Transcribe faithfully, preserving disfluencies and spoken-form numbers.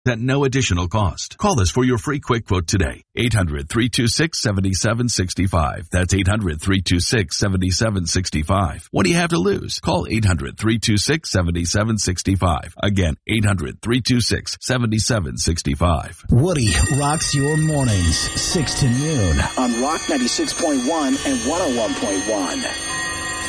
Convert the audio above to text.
at no additional cost. Call us for your free quick quote today. eight hundred, three two six, seven seven six five. That's eight hundred, three two six, seven seven six five. What do you have to lose? Call eight hundred, three two six, seven seven six five. Again, eight hundred, three two six, seven seven six five. Woody rocks your mornings, six to noon. On Rock ninety-six point one and one oh one point one.